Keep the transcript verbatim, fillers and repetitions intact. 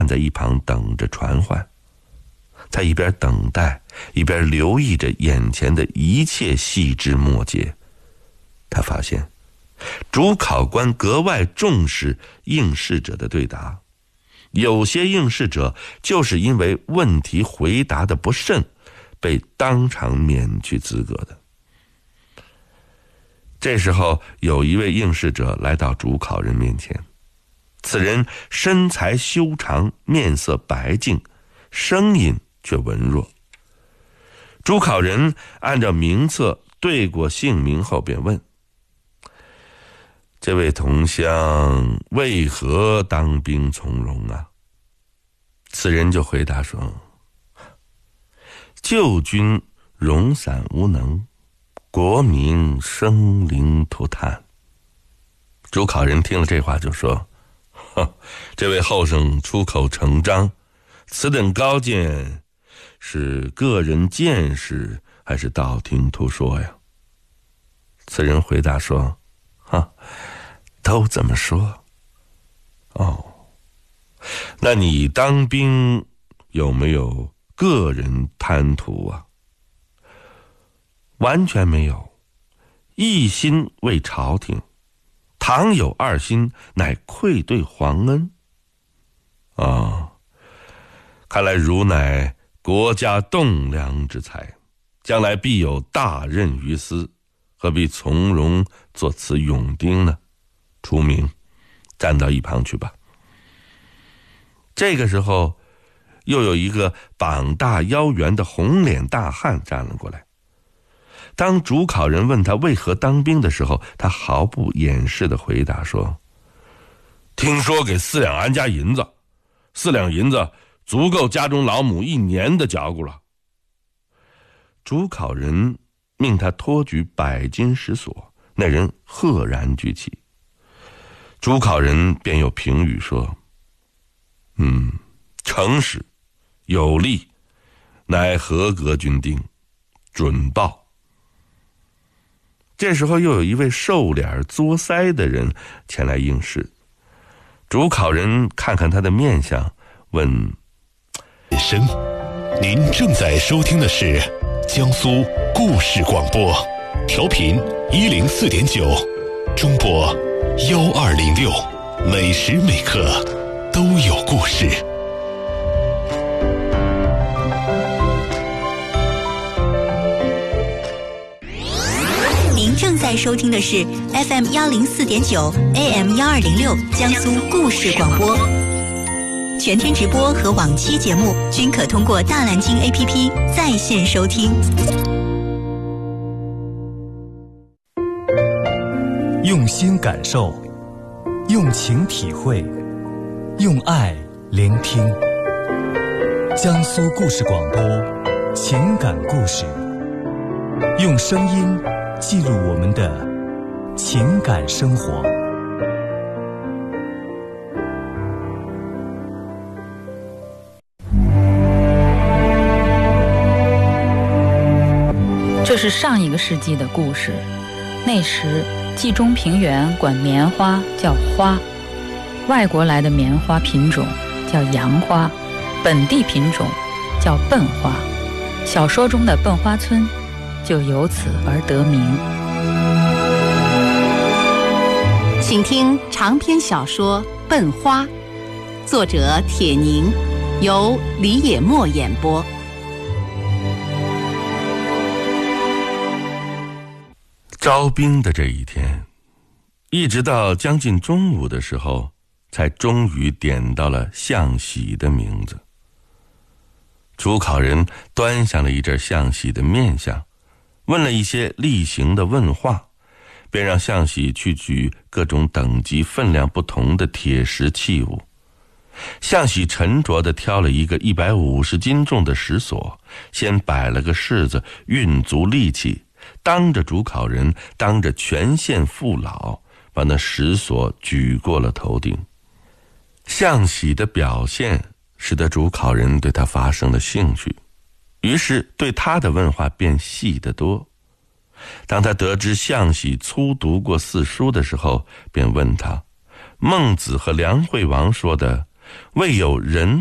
站在一旁等着传唤。他一边等待，一边留意着眼前的一切细枝末节。他发现主考官格外重视应试者的对答，有些应试者就是因为问题回答的不慎，被当场免去资格的。这时候有一位应试者来到主考人面前，此人身材修长，面色白净，声音却文弱。主考人按照名册对过姓名后便问：这位同乡为何当兵从戎啊？此人就回答说：旧军戎散无能，国民生灵涂炭。主考人听了这话就说：这位后生出口成章，此等高见是个人见识还是道听途说呀？此人回答说：哈，都这么说。哦，那你当兵有没有个人贪图啊？完全没有，一心为朝廷，倘有二心，乃愧对皇恩。啊，看来汝乃国家栋梁之才，将来必有大任于斯，何必从容做此勇丁呢？出名，站到一旁去吧。这个时候，又有一个膀大腰圆的红脸大汉站了过来。当主考人问他为何当兵的时候，他毫不掩饰地回答说：听说给四两安家银子，四两银子足够家中老母一年的嚼骨了。主考人命他托举百金石锁，那人赫然举起。主考人便有评语说：嗯，诚实有力，乃合格军丁，准报。这时候又有一位瘦脸作腮的人前来应试。主考人看看他的面相，问： 生，您正在收听的是江苏故事广播，调频一零四点九，中波幺二零六，每时每刻都有故事。 您正在收听的是 F M 幺零四点九 A M 幺二零六江苏故事广播，全天直播和往期节目均可通过大蓝鲸 A P P 在线收听。 用心感受，用情体会，用爱聆听。江苏故事广播，情感故事，用声音记录我们的情感生活。 这是上一个世纪的故事，那时冀中平原管棉花叫花，外国来的棉花品种叫洋花，本地品种叫笨花，小说中的笨花村就由此而得名。 请听长篇小说《笨花》，作者铁凝，由李野墨演播。 招兵的这一天，一直到将近中午的时候，才终于点到了向喜的名字。主考人端详了一阵向喜的面相，问了一些例行的问话，便让向喜去举各种等级分量不同的铁石器物。向喜沉着地挑了一个一百五十斤重的石锁，先摆了个式子，运足力气，当着主考人，当着全县父老，把那石锁举过了头顶。向喜的表现使得主考人对他发生了兴趣，于是对他的问话变细得多。当他得知向喜粗读过四书的时候，便问他：孟子和梁惠王说的未有人